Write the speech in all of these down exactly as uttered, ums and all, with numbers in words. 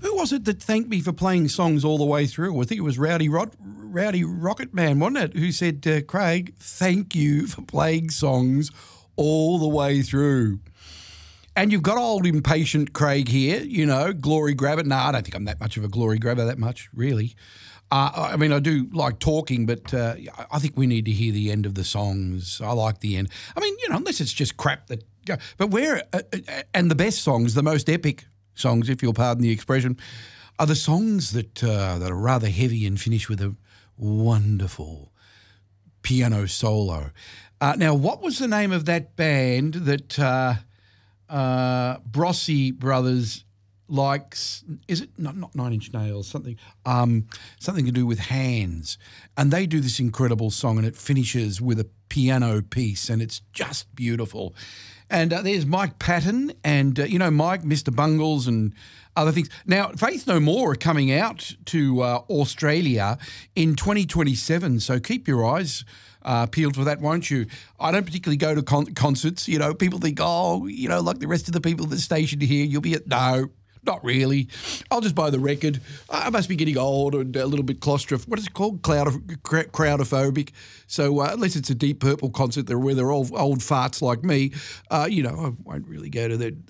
Who was it that thanked me for playing songs all the way through? I think it was Rowdy Rod, Rowdy Rocket Man, wasn't it? Who said, uh, Craig, thank you for playing songs all the way through. And you've got old impatient Craig here, you know, glory grabber. No, I don't think I'm that much of a glory grabber, that much, really. Uh, I mean, I do like talking, but uh, I think we need to hear the end of the songs. I like the end. I mean, you know, unless it's just crap that... But where... Uh, and the best songs, the most epic songs, if you'll pardon the expression, are the songs that uh, that are rather heavy and finish with a wonderful piano solo. Uh, now, what was the name of that band that uh, uh, Brossie Brothers likes? Is it not, not Nine Inch Nails? Something um, something to do with hands. And they do this incredible song, and it finishes with a piano piece, and it's just beautiful. And uh, there's Mike Patton and, uh, you know, Mike, Mister Bungles and other things. Now, Faith No More are coming out to uh, Australia in twenty twenty-seven, so keep your eyes uh, peeled for that, won't you? I don't particularly go to con- concerts. You know, people think, oh, you know, like the rest of the people at the station here, you'll be at... No, not really. I'll just buy the record. I must be getting old and a little bit claustrophobic. What is it called? Cloud, crowdophobic. So uh, unless it's a Deep Purple concert where they're all old farts like me, uh, you know, I won't really go to that.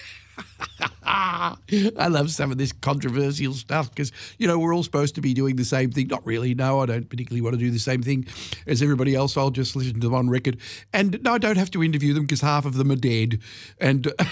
I love some of this controversial stuff because, you know, we're all supposed to be doing the same thing. Not really. No, I don't particularly want to do the same thing as everybody else. I'll just listen to them on record. And no, I don't have to interview them because half of them are dead. And... Uh,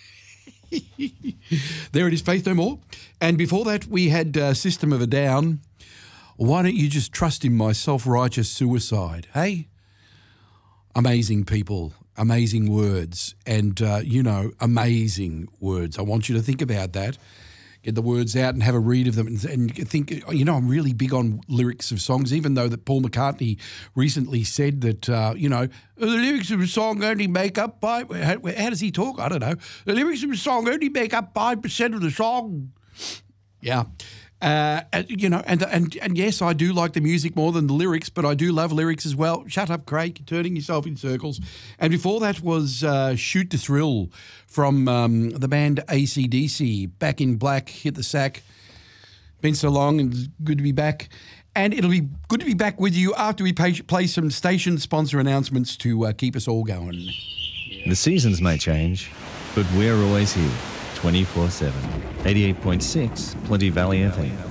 there it is, Faith No More. And before that, we had uh, System of a Down. Why don't you just trust in my self-righteous suicide, hey? Amazing people, amazing words, and, uh, you know, amazing words. I want you to think about that. Get the words out and have a read of them and, and think, you know, I'm really big on lyrics of songs, even though that Paul McCartney recently said that, uh, you know, the lyrics of a song only make up by, how, how does he talk? I don't know. The lyrics of a song only make up five percent of the song. Yeah. Uh, and, you know, and, and and yes, I do like the music more than the lyrics, but I do love lyrics as well. Shut up, Craig, you're turning yourself in circles. And before that was uh, Shoot to Thrill from um, the band A C D C, Back in Black, Hit the Sack. Been so long and it's good to be back. And it'll be good to be back with you after we pay, play some station sponsor announcements to uh, keep us all going. The seasons may change, but we're always here. twenty-four seven. eighty-eight point six, Plenty Valley F M.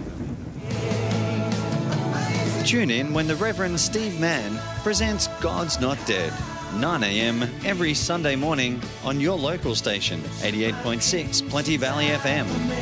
Tune in when the Reverend Steve Mann presents God's Not Dead, nine a.m. every Sunday morning on your local station, eighty-eight point six, Plenty Valley F M.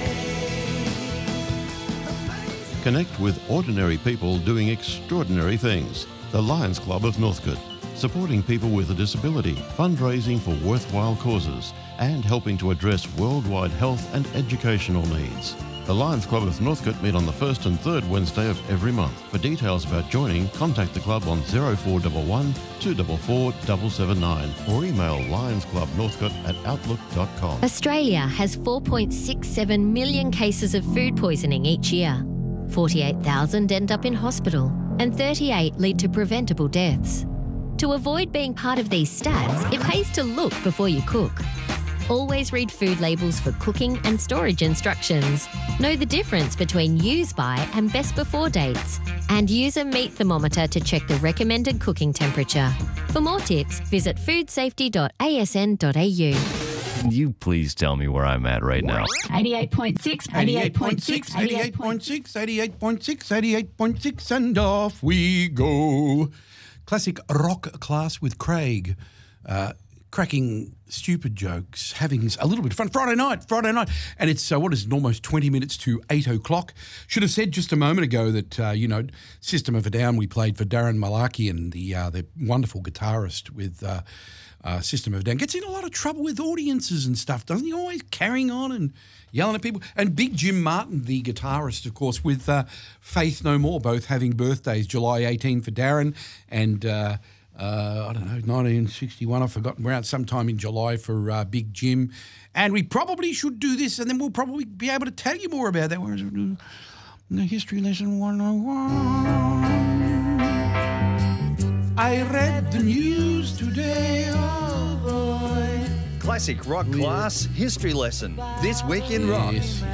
Connect with ordinary people doing extraordinary things. The Lions Club of Northcote, supporting people with a disability, fundraising for worthwhile causes, and helping to address worldwide health and educational needs. The Lions Club of Northcote meet on the first and third Wednesday of every month. For details about joining, contact the club on oh four one one, two four four, seven seven nine or email lionsclubnorthcote at outlook dot com. Australia has four point six seven million cases of food poisoning each year. forty-eight thousand end up in hospital and thirty-eight lead to preventable deaths. To avoid being part of these stats, it pays to look before you cook. Always read food labels for cooking and storage instructions. Know the difference between use by and best before dates. And use a meat thermometer to check the recommended cooking temperature. For more tips, visit food safety dot a s n dot a u. Can you please tell me where I'm at right now? eighty-eight point six, eighty-eight point six, eighty-eight point six, eighty-eight point six, eighty-eight point six, and off we go. Classic rock class with Craig. Uh, cracking stupid jokes, having a little bit of fun. Friday night, Friday night. And it's, uh, what is it, almost twenty minutes to eight o'clock. Should have said just a moment ago that, uh, you know, System of a Down we played for Darren Malakian, the uh, the wonderful guitarist with uh, uh, System of a Down. Gets in a lot of trouble with audiences and stuff, doesn't he? Always carrying on and yelling at people. And Big Jim Martin, the guitarist, of course, with uh, Faith No More, both having birthdays, July eighteenth for Darren and... Uh, Uh, I don't know, nineteen sixty-one, I've forgotten, we're out sometime in July for uh, Big Jim. And we probably should do this, and then we'll probably be able to tell you more about that. Whereas the History Lesson one oh one. I read the news today, oh boy. Classic rock class history lesson. This week in rock. Yes.